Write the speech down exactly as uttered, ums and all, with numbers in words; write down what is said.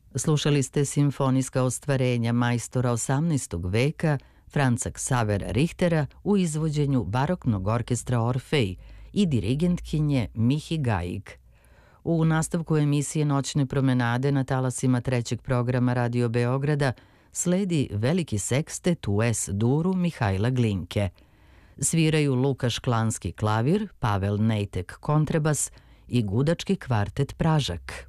Slušali ste simfonijska ostvarenja majstora osamnaestog veka Franca Xavera Richtera u izvođenju baroknog orkestra Orfej i dirigentkinje Mihi Gajig. U nastavku emisije Noćne promenade na talasima trećeg programa Radio Beograda sledi veliki sekstet u S-duru Mihajla Glinke. Sviraju Luka Šklanski klavir, Pavel Nejtek kontrebas i gudački kvartet Pražak.